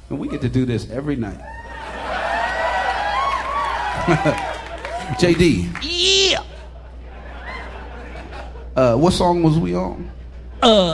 And we get to do this every night. JD. Yeah. What song was we on?